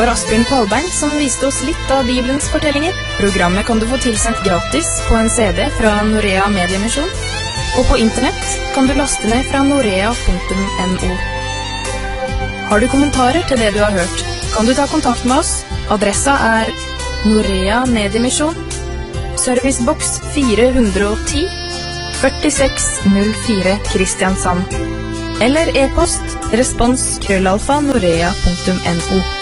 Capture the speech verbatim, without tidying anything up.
var Asbjørn Kvalbein som viste oss litt av Bibelens fortellinger. Programmet kan du få tilsendt gratis på en C D fra Norea Mediemisjon, og på internett kan du laste ned fra norea punktum no. Har du kommentarer til det du har hørt, kan du ta kontakt med oss. Adressa er Norea Mediemisjon, serviceboks fire hundre og ti, førtiseks null fire Kristiansand, eller e-post respons krøllalfa norea punktum no.